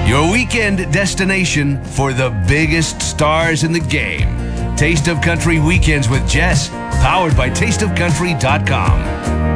your weekend destination for the biggest stars in the game. Taste of Country Weekends with Jess, powered by tasteofcountry.com.